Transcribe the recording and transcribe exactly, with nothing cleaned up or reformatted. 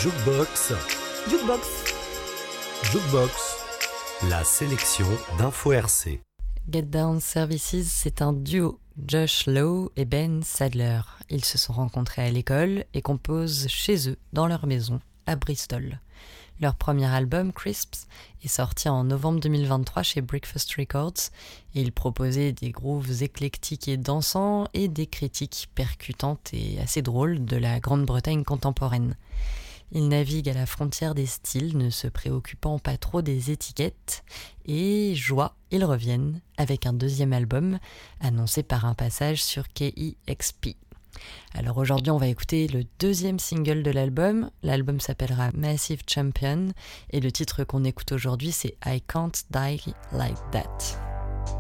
Jukebox, Jukebox. Jukebox, la sélection d'Info R C. Get Down Services, c'est un duo, Josh Lowe et Ben Sadler. Ils se sont rencontrés à l'école et composent chez eux, dans leur maison, à Bristol. Leur premier album, Crisps, est sorti en novembre deux mille vingt-trois chez Breakfast Records et ils proposaient des grooves éclectiques et dansants et des critiques percutantes et assez drôles de la Grande-Bretagne contemporaine. Ils naviguent à la frontière des styles, ne se préoccupant pas trop des étiquettes, et joie, ils reviennent avec un deuxième album annoncé par un passage sur K E X P. Alors aujourd'hui on va écouter le deuxième single de l'album, l'album s'appellera Massive Champion et le titre qu'on écoute aujourd'hui c'est I Can't Die Like That.